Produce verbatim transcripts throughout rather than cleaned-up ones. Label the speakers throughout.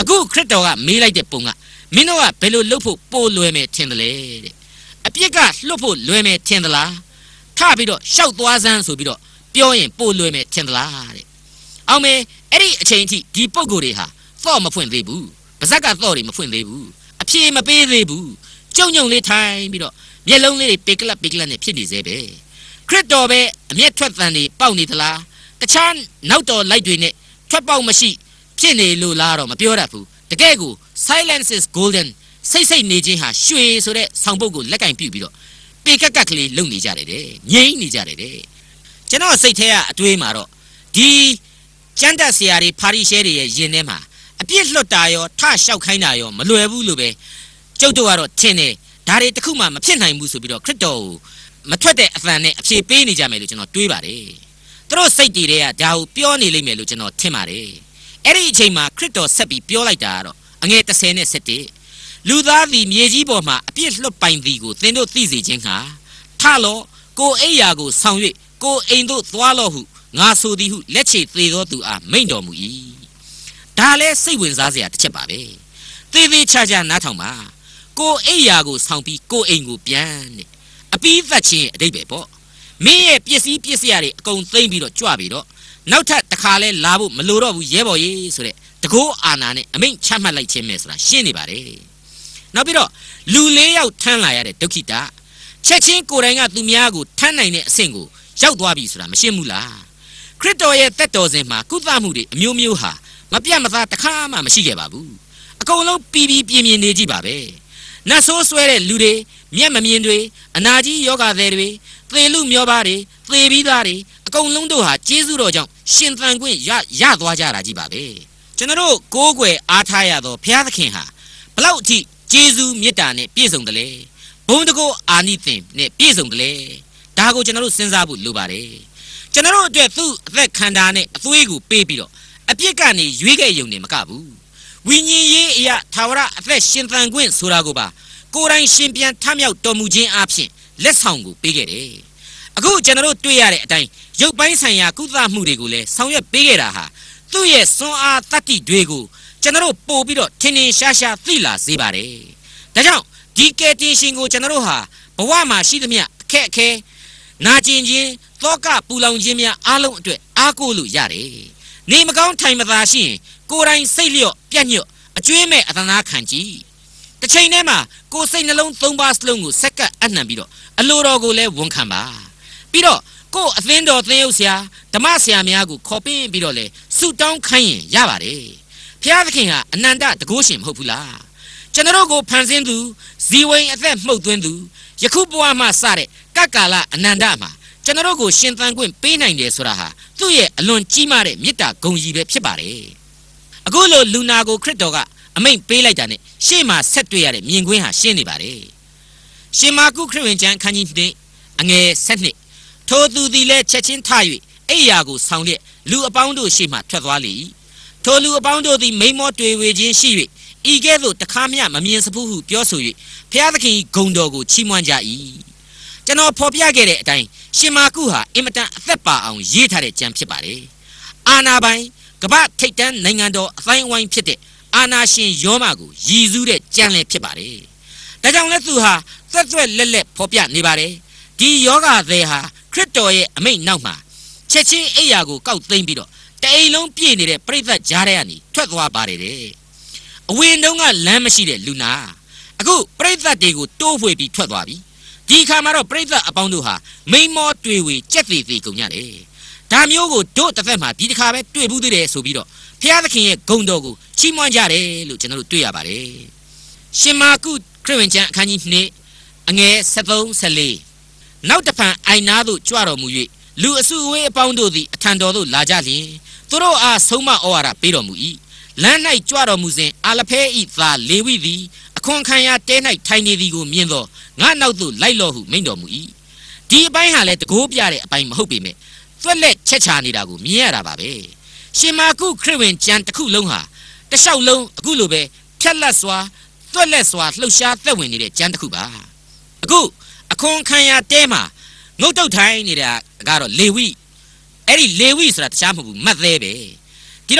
Speaker 1: အခုခရစ်တော်ကမေးလိုက်တဲ့ပုံကမင်းတို့ကဘယ်လိုလုပ်ဖို့ပို့လွယ်မယ်ထင်တယ်လေတဲ့အပြစ်ကလွတ်ဖို့လွယ်မယ်ထင်သလားထပြီးတော့ရှောက်သွားစမ်းဆိုပြီးတော့ပြောရင်ပို့လွယ်မယ်ထင်သလားတဲ့အောင်မေအဲ့ဒီအချိန်အထိဒီပုံကိုယ်တွေဟာသော့မဖွင့်သေးဘူးပါဇက်ကသော့တွေမဖွင့်သေးဘူးအဖြေမပေးသေးဘူးကြုံကြုံလေးထိုင်ပြီးတော့မျက်လုံးလေးတွေပေကလပ်ပေကလပ်နဲ့ဖြစ်နေသေးပဲခရစ်တော်ပဲအမျက်ထွက်သံတွေပေါက်နေသလားတခြားနောက်တော်လိုက်တွေနဲ့ထွက်ပေါက်မရှိဖြစ်နေလို့လားတော့မပြောတတ်ဘူးတကယ်ကို silence is golden စိတ်စိတ်နေခြင်းဟာရွှေဆိုတဲ့ဆောင်ပုဒ်ကိုလက်ကင်ပြုတ်ပြီးတော့ပေကက်ကက်ကလေးလုံနေကြတယ်တဲ့ငြိမ့်နေကြတယ်တဲ့ကျွန်တော်စိတ်ထဲကအတွေးမှာတော့ဒီကျမ်းတက်ဆရာတွေဖာရိရှဲတွေရဲ့ယင်ထဲမှာအပြစ်လွတ်တာရောထလျှောက်ခိုင်းတာရောမလွယ်ဘူးလို့ပဲကျုပ်တို့ကတော့ထင်တယ်ဒါတွေတခုမှမဖြစ်နိုင်ဘူးဆိုပြီးတော့ခရစ်တော်ကိုမထွက်တဲ့အသံနဲ့အဖြေပေးနေကြမယ်လို့ကျွန်တော်တွေးပါတယ်သူတို့စိတ်တွေတွေကဒါကိုပြောနေလိမ့်မယ်လို့ကျွန်တော်ထင်ပါတယ်အဲ့ဒီအချိန်မှာခရစ်တော်ဆက်ပြီးပြောလိုက်တာကတော့အငယ်တစ်ဆယ်နဲ့ဆက်တဲ့လူသားသည်မြေကြီးပေါ်မှာအပြစ်လွတ်ပိုင်သည်ကိုသင်တို့သိစေခြင်းဟာထလောကိုအိယာကိုဆောင်၍ကိုအိမ်သို့သွားလော့ဟုငါဆိုသည်ဟုလက်ချေသေးသောသူအားမိန့်တော်မူ၏ဒါလည်းစိတ်ဝင်စားစရာတစ်ချက်ပါပဲသေသေးချာချာနားထောင်ပါကိုအိယာကိုဆောင်ပြီးကိုအိမ်ကိုပြန်တဲ့အပြီးသက်ချင်းအတိတ်ပဲပေါ့မင်းရဲ့ပစ္စည်းပစ္စည်းတွေအကုန်သိမ့်ပြီးတော့ကြွပြီးတော့နောက်ထပ်တစ်ခါလဲလာဖို့မလိုတော့ဘူးရဲဘော်ကြီးဆိုတဲ့တကောအာနာနဲ့အမိန့်ချမှတ်လိုက်ခြင်းပဲဆိုတာရှင်းနေပါတယ်နောက်ပြီးတော့လူလေးယောက်ထမ်းလာရတဲ့ဒုက္ခိတချက်ချင်းကိုယ်တိုင်ကသူများကိုထမ်းနိုင်တဲ့အဆင့်ကိုရောက်သွားပြီဆိုတာမရှင်းဘူးလားခရစ်တော်ရဲ့သက်တော်စဉ်မှာကုသမှုတွေအမျိုးမျိုးဟာမပြတ်မသားတစ်ခါမှမရှိခဲ့ပါဘူးအကုန်လုံးပြီးပြီးပြင်းပြင်းနေကြည့်ပါပဲနတ်ဆိုးဆွဲတဲ့လူတွေမျက်မမြင်တွေအနာကြီးယောဂသည်တွေသေလူမျောပါတွေသေပြီးသားတွေအကုန်လုံးတို့ဟာကျေးဇူးတော်ကြောင့်ရှင်သန်ခွင့်ရရသွားကြတာကြီးပါပဲကျွန်တော်တို့ကိုးကွယ်အားထားရသောဘုရားသခင်ဟာဘလောက်အထိကျေးဇူးမေတ္တာနဲ့ပြည့်စုံတယ်လဲဘုန်းတကောအာနိသင်နဲ့ပြည့်စုံတယ်လဲဒါကိုကျွန်တော်တို့စဉ်းစားဖို့လိုပါတယ်ကျွန်တော်တို့အတွက်သူ့အသက်ခန္ဓာနဲ့အသွေးကိုပေးပြီးတော့အပြစ်ကနေရွေးခဲ့ရုံနဲ့မကဘူးဝိညာဉ်ရေးအရာသာဝရအသက်ရှင်သန်ခွင့်ဆိုတာကိုပါကိုယ်တိုင်ရှင်ပြန်ထမြောက်တော်မူခြင်းအပြင်လက်ဆောင်ကိုပေးခဲ့တယ်အခုကျွန်တော်တို့တွေ့ရတဲ့အတိုင်းရုပ်ပိုင်းဆိုင်ရာကုသမှုတွေကိုလည်းဆောင်ရွက်ပေးခဲ့တာဟာသူ့ရဲ့စွမ်းအားတတ္တိတွေကိုကျွန်တော်တို့ပို့ပြီးတော့ထင်ထင်ရှားရှားသိလာစေပါတယ်ဒါကြောင့်ဒီကယ်တင်ရှင်ကိုကျွန်တော်တို့ဟာဘဝမှာရှိသမျှအခက်အခဲနာကျင်ခြင်းသောကပူလောင်ခြင်းများအားလုံးအတွက်အားကိုးလို့ရတယ်နေမကောင်းထိုင်မသာရှိရင်ကိုယ်တိုင်စိတ်လျော့ပြတ်ညွတ်အကျွေးမဲ့အသနာခံကြည့်တစ်ချိန်တည်းမှာကိုယ်စိတ်နှလုံးသုံးပါးစလုံးကိုစက္ကပ်အနှံပြီးတော့အလိုတော်ကိုလည်းဝန်ခံပါပြီးတော့ကိုယ်အသင်းတော်သင်းရုပ်ဆရာဓမ္မဆရာများကိုခေါ်ပင်းပြီးတော့လေဆုတောင်းခိုင်းရင်ရပါတယ်ဘုရားသခင်ဟာအနန္တတကုရှင်မဟုတ်ဘူးလားကျွန်တော်တို့ကိုဖန်ဆင်းသူဇီဝိန်အသက်မှုတ်သွင်းသူယခုဘဝမှာစတဲ့ကကလာအနန္တမှာကျွန်တော်တို့ကိုရှင်သန်ခွင့်ပေးနိုင်တယ်ဆိုတာဟာသူ့ရဲ့အလွန်ကြီးမားတဲ့မေတ္တာဂုဏ်ကြီးပဲဖြစ်ပါတယ်အခုလိုလူနာကိုခရစ်တော်ကအမိန့်ပေးလိုက်တာနဲ့ရှေ့မှာဆက်တွေ့ရတဲ့မြင်ကွင်းဟာရှင်းနေပါတယ်ရှင်မာကုခရစ်ဝင်ကျမ်းခန်းကြီးနှစ်အငယ်ဆက်နှစ်ထိုသူသည်လည်းချက်ချင်းထ၍အိယာကိုဆောင်လျက်လူအပေါင်းတို့ရှေ့မှထွက်သွားလေ၏ထိုလူအပေါင်းတို့သည်မိန်မောတွေ့ဝေခြင်းရှိ၍ဤကဲ့သို့တခါမျှမမြင်စဖူးဟုပြောဆို၍ဘုရားသခင်ဂုဏ်တော်ကိုချီးမွမ်းကြ၏ကျွန်တော်ဖော်ပြခဲ့တဲ့အတိုင်းရှင်မာကုဟာအင်မတန်အသက်ပါအောင်ရေးထားတဲ့ကျမ်းဖြစ်ပါတယ်အာနာပိုင်ကမ္ဘာထိပ်တန်းနိုင်ငံတော်အတိုင်းအဝိုင်းဖြစ်တဲ့အာနာရှင်ယောမကိုရည်စူးတဲ့ကျမ်းလည်းဖြစ်ပါတယ်ဒါကြောင့်လည်းသူဟာသွက်သွက်လက်လက်ဖော်ပြနေပါတယ်ဒီယောဂသည်ဟာခရစ်တော်ရဲ့အမိန့်နောက်မှာချက်ချင်းအိယာကိုကောက်သိမ်းပြီးတော့တအိမ်လုံးပြည့်နေတဲ့ပြိဿကြားထဲကနေထွက်သွားပါတယ်တဲ့အဝင်တုန်းကလမ်းမရှိတဲ့လူနာအခုပြိဿတွေကိုတိုးဖွေပြီးထွက်သွားပြီဒီခါမှာတော့ပြိဿအပေါင်းတို့ဟာမိန်မောတွေ့ဝေကြက်သေးသေးကုန်ကြတယ်ဒါမျိုးကိုတို့တစ်သက်မှာဒီတစ်ခါပဲတွေ့ဘူးသေးတယ်ဆိုပြီးတော့ဘုရားသခင်ရဲ့ဂုဏ်တော်ကိုချီးမွမ်းကြတယ်လို့ကျွန်တော်တို့တွေ့ရပါတယ်ရှင်မာကုခရစ်ဝင်ကျမ်းအခန်းကြီးနှစ်အငယ်ဆက်သုံးဆက်လေးနောက်တစ်ဖန်အိုင်နာသို့ကြွတော်မူ၍လူအစုအဝေးအပေါင်းတို့သည်အထံတော်သို့လာကြလျင်သူတို့အားဆုံးမဩဝါဒပေးတော်မူ၏လမ်း၌ကြွတော်မူစဉ်အာလဖဲဤသားလေဝိသည်အခွန်ခံရတဲ၌ထိုင်နေသည်ကိုမြင်သောငါနောက်သို့လိုက်လော့ဟုမိန့်တော်မူ၏ဒီအပိုင်းဟာလည်းတကိုးပြတဲ့အပိုင်းမဟုတ်ပေမဲ့သွက်လက်ချက်ချာနေတာကိုမြင်ရတာပါပဲရှင်မာကုခရစ်ဝင်ကျမ်းတစ်ခုလုံးဟာတလျှောက်လုံးအခုလိုပဲဖြတ်လက်စွာသွက်လက်စွာလှုပ်ရှားသက်ဝင်နေတဲ့ကျမ်းတစ်ခုပါအခုအခွန်ခံရတဲမှာငုတ်တုတ်ထိုင်နေတာကတော့လေဝိအဲ့ဒီလေဝိဆိုတာတခြားမဟုတ်ဘူးမတ်သေးပဲဒီတော့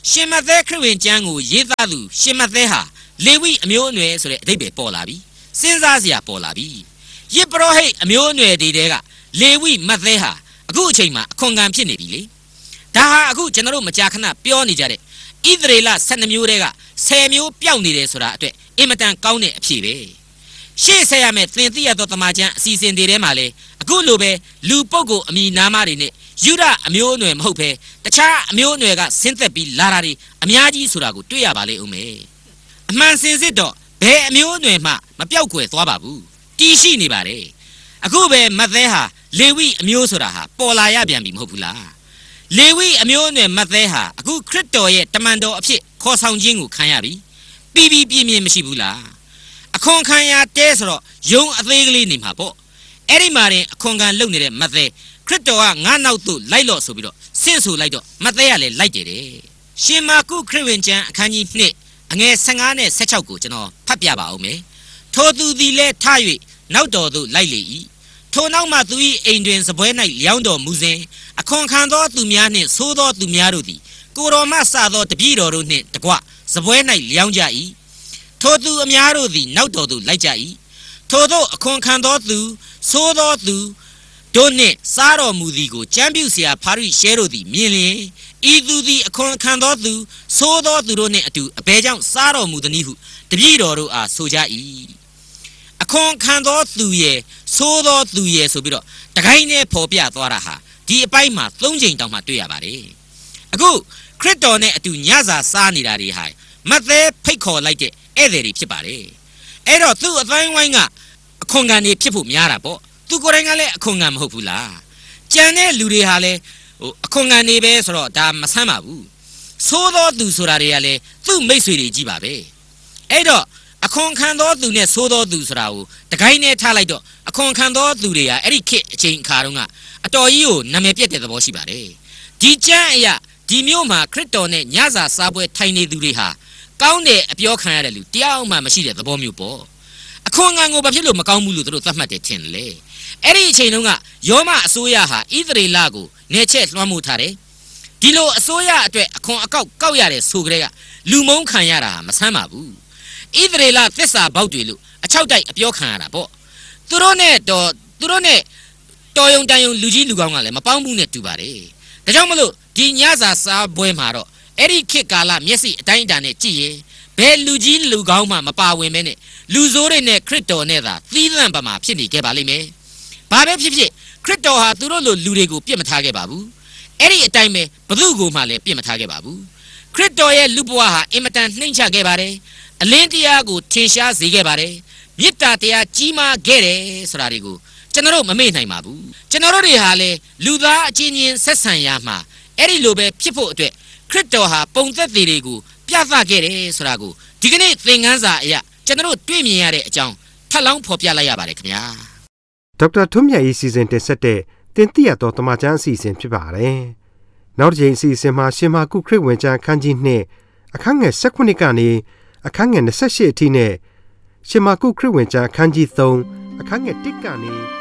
Speaker 1: ရှင်မသက်ခရစ်ဝင်ကျမ်းကိုရေးသားသူရှင်မသက်ဟာလေဝိအမျိုးအနွယ်ဆိုတဲ့အဓိပ္ပာယ်ပေါ်လာပြီစဉ်းစားစရာပေါ်လာပြီယစ်ပရောဟိတ်အမျိုးအနွယ်တွေတဲကလေဝိမသက်ဟာအခုအချိန်မှာအခွန်ခံဖြစ်နေပြီလေဒါဟာအခုကျွန်တော်တို့မကြာခဏပြောနေကြတဲ့ဣသရေလဆယ်နှစ်မျိုးတဲကဆယ်မျိုးပျောက်နေတယ်ဆိုတာအတွက်အင်မတန်ကောင်းတဲ့အဖြစ်ပဲရှေ့ဆက်ရမယ့်သင်သိရသောတမန်ကျမ်းအစီအစဉ်တွေထဲမှာလေအခုလိုပဲလူပုဂ္ဂိုလ်အမိနာမတွေနဲ့ယူဒအမျိုးအနွယ်မဟုတ်ပဲတခြားအမျိုးအနွယ်ကဆင်းသက်ပြီးလာတာတွေအများကြီးဆိုတာကိုတွေ့ရပါလိမ့်ဦးမယ်အမှန်စင်စစ်တော့ဘယ်အမျိုးအနွယ်မှမပြောက်ကွယ်သွားပါဘူးတည်ရှိနေပါတယ်အခုပဲမဿဲဟာလေဝိအမျိုးဆိုတာဟာပေါ်လာရပြန်ပြီမဟုတ်ဘူးလားလေဝိအမျိုးအနွယ်မဿဲဟာအခုခရစ်တော်ရဲ့တမန်တော်အဖြစ်ခေါ်ဆောင်ခြင်းကိုခံရပြီပြီးပြီးပြင်းပြင်းမရှိဘူးလားအခွန်ခံရတဲဆိုတော့ယုံအသေးကလေးနေမှာပေါ့အဲ့ဒီမှာရင်အခွန်ခံလုပ်နေတဲ့မဿဲခရစ်တော်ကငါးနောက်သို့လိုက်လော့ဆိုပြီးတော့ဆင့်ဆိုလိုက်တော့မဿဲကလည်းလိုက်တယ်တဲ့ရှင်မာကုခရစ်ဝင်ကျမ်းအခန်းကြီးနှစ်အငယ်ဆယ်ငါးနဲ့ဆယ်ခြောက်ကိုကျွန်တော်ဖတ်ပြပါဦးမယ်ထိုသူသည်လည်းထ၍နောက်တော်သို့လိုက်လေ၏ထိုနောက်မှသူ၏အိမ်တွင်စပွဲ၌လျောင်းတော်မူစဉ်အခွန်ခံသောသူများနှင့်သိုးသောသူများတို့သည်ကိုတော်မှစသောတပည့်တော်တို့နှင့်တကွစပွဲ၌လျောင်းကြ၏ထိုသူအများတို့သည်နောက်တော်သို့လိုက်ကြ၏ထိုသို့အခွန်ခံသောသူသိုးသောသူတို့နှင့်စားတော်မူသည်ကိုကြမ်းပြုเสียဖာရိရှဲတို့သည်မြင်လျင်ဤသူသည်အခွန်ခံသောသူသိုးသောသူတို့နှင့်အတူအဘယ်ကြောင့်စားတော်မူသနည်းဟုတပည့်တော်တို့အားဆိုကြ၏အခွန်ခံသောသူရဲ့သိုးသောသူရဲ့ဆိုပြီးတော့တကိုင်းနဲ့ဖော်ပြသွားတာဟာဒီအပိုင်းမှာသုံးချိန်တောင်မှတွေ့ရပါတယ်အခုခရစ်တော်နဲ့အတူညစာစားနေတာတွေဟာမဿဲဖိတ်ခေါ်လိုက်တဲ့ဧည့်သည်တွေဖြစ်ပါတယ်အဲ့တော့သူ့အတိုင်းဝိုင်းကအခွန်ခံတွေဖြစ်ဖို့များတာပေါ့သူကိုယ်တိုင်ကလည်းအခွန်ခံမဟုတ်ဘူးလားကြံတဲ့လူတွေဟာလည်းဟိုအခွန်ခံနေပဲဆိုတော့ဒါမဆန်းပါဘူးသိုးသောသူဆိုတာတွေကလည်းသူ့မိတ်ဆွေတွေကြီးပါပဲအဲ့တော့အခွန်ခံသောသူနဲ့သိုးသောသူဆိုတာကိုတကိုင်းနဲ့ထားလိုက်တော့အခွန်ခံသောသူတွေကအဲ့ဒီခေတ်အချိန်အခါတုန်းကအတော်ကြီးကိုနာမည်ပြက်တဲ့သဘောရှိပါတယ်ဒီကျမ်းအရာဒီမျိုးမှာခရစ်တော်နဲ့ညစာစားပွဲထိုင်နေသူတွေဟာကောင်းတဲ့အပြောခံရတဲ့လူတရားမှမရှိတဲ့သဘောမျိုးပေါ့အခွန်ခံကိုဘာဖြစ်လို့မကောင်းဘူးလို့သူတို့သတ်မှတ်တယ်ထင်တယ်လေအဲ့ဒီအချိန်တုန်းကယောမအစိုးရဟာဣသရေလကိုနေချက်လွှမ်းမိုးထားတယ်ဒီလိုအစိုးရအတွက်အခွန်အကောက်ကောက်ရတယ်ဆိုကြတဲ့ကလူမုန်းခံရတာမဆန်းပါဘူးဣသရေလသစ္စာပေါက်တွေလို့အချောက်တိုက်အပြောခံရတာပေါ့သူတို့နဲ့တော့သူတို့နဲ့တော်ယုံတန်ယုံလူကြီးလူကောင်းကလည်းမပေါင်းဘူးနဲ့တူပါတယ်ဒါကြောင့်မလို့ဒီညစာစားပွဲမှာတော့အဲ့ဒီခေတ်ကာလမျက်စိအတိုင်းအတာနဲ့ကြည့်ရင်ဘယ်လူကြီးလူကောင်းမှမပါဝင်မဲနဲ့လူဆိုးတွေနဲ့ခရစ်တော်နဲ့သာသီးသန့်ပါမှာဖြစ်နေခဲ့ပါလိမ့်မယ်ဘာပဲဖြစ်ဖြစ်ခရစ်တော်ဟာသူတို့လိုလူတွေကိုပြစ်မထားခဲ့ပါဘူးအဲ့ဒီအတိုင်းပဲဘသူကိုမှလည်းပြစ်မထားခဲ့ပါဘူးခရစ်တော်ရဲ့လူဘဝဟာအင်မတန်နှိမ့်ချခဲ့ပါတယ်အလင်းတရားကိုထင်ရှားစေခဲ့ပါတယ်မေတ္တာတရားကြီးမားခဲ့တယ်ဆိုတာတွေကိုကျွန်တော်တို့မမေ့နိုင်ပါဘူးကျွန်တော်တို့တွေဟာလေလူသားအချင်းချင်းဆက်ဆံရမှာအဲ့ဒီလိုပဲဖြစ်ဖို့အတွက်ခရစ်တော်ဟာပုံသက်သေတွေကိုပြသခဲ့တယ်ဆိုတာကိုဒီကနေ့သင်ခန်းစာအရာကျွန်တော်တို့တွေ့မြင်ရတဲ့အကြောင်းထပ်လောင်းဖော်ပြလိုက်ရပါတယ်ခင်ဗျာ
Speaker 2: ဒေါက်တာထွန်းမြတ်၏စီစဉ်တင်ဆက်တဲ့တင်ပြတော်တမချန်းအစီအစဉ်ဖြစ်ပါတယ်နောက်တစ်ချိန်အစီအစဉ်မှာရှင်မာကုခရစ်ဝင်ကျမ်းခန်းကြီးနှစ်အခန်းငယ်၁၈ကနေအခန်းငယ်၂၈အထိနဲ့ရှင်မာကုခရစ်ဝင်ကျမ်းခန်းကြီး၃အခန်းငယ်၁ကနေ